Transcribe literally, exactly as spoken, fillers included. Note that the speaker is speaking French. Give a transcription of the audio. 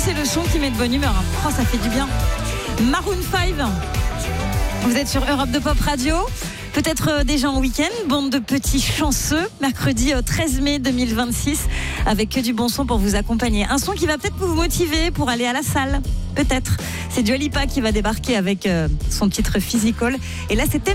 c'est le son qui met de bonne humeur. Oh, ça fait du bien. Maroon cinq. Vous êtes sur Europe de Pop Radio. Peut-être déjà en week-end, bande de petits chanceux, mercredi treize mai deux mille vingt-six, avec que du bon son pour vous accompagner. Un son qui va peut-être vous motiver pour aller à la salle, peut-être. C'est Dua Lipa qui va débarquer avec son titre Physical. Et là, c'était